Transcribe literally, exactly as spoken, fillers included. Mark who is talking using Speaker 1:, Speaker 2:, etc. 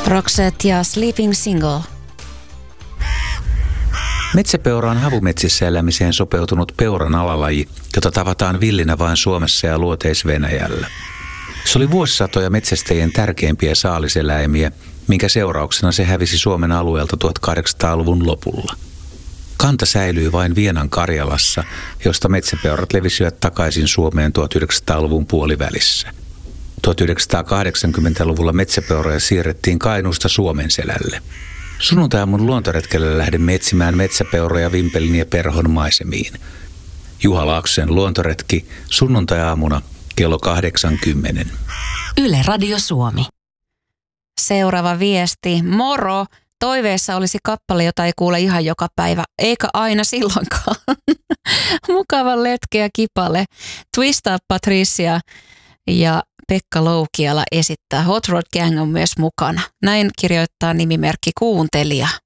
Speaker 1: Roxette ja Sleeping Single.
Speaker 2: Metsäpeura on havumetsissä elämiseen sopeutunut peuran alalaji, jota tavataan villinä vain Suomessa ja Luoteis-Venäjällä. Se oli vuosisatoja metsästäjien tärkeimpiä saaliseläimiä, minkä seurauksena se hävisi Suomen alueelta tuhatkahdeksansataaluvun lopulla. Kanta säilyi vain Vienan Karjalassa, josta metsäpeurat levisivät takaisin Suomeen tuhatyhdeksänsataaluvun puolivälissä. tuhatyhdeksänsataakahdeksankymmentäluvulla metsäpeuroja siirrettiin Kainuusta Suomenselälle. Sunnuntai-aamun luontoretkelle lähdemme etsimään metsäpeuroja Vimpelin ja Perhon maisemiin. Juha Laaksosen luontoretki sunnuntai-aamuna kello kahdeksankymmentä.
Speaker 3: Yle Radio Suomi.
Speaker 1: Seuraava viesti. Moro! Toiveessa olisi kappale, jota ei kuule ihan joka päivä, eikä aina silloinkaan. Mukava letkeä kipale. Twist Up Patricia ja Pekka Loukiala esittää. Hot Rod Gang on myös mukana. Näin kirjoittaa nimimerkki Kuuntelija.